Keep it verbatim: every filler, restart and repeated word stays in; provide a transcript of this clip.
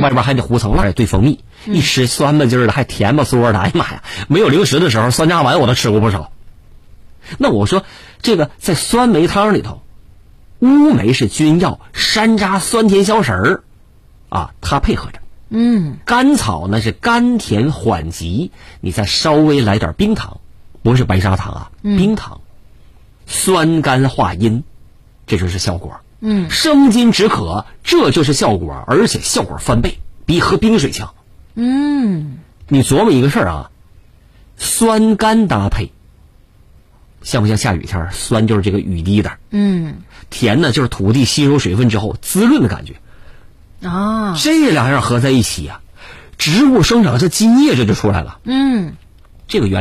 外边还得糊层了，兑蜂蜜，一吃酸吧劲儿的，还甜吧嗦的，哎呀妈呀！没有零食的时候，酸炸丸我都吃过不少。那我说这个在酸梅汤里头，乌梅是君药，山楂酸甜消食儿啊，它配合着。 嗯， 甘草呢是甘甜缓急，你再稍微来点冰糖，不是白砂糖啊， 嗯、 冰糖，酸甘化阴，这就是效果。 嗯， 生津止渴，这就是效果，而且效果翻倍，比喝冰水强。 嗯， 你琢磨一个事儿啊，酸甘搭配，像不像下雨天？酸就是这个雨滴的， 嗯， 甜呢就是土地吸收水分之后滋润的感觉。 啊， 这两样合在一起啊，植物生长这基业这就出来了。 嗯， 这个原